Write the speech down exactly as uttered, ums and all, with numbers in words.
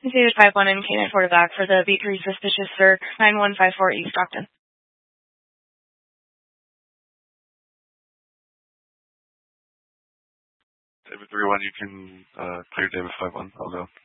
David five one and K nine four to back for the B three suspicious Cirque nine one five four East Stockton. David three one, you can uh, clear David five one. I'll go.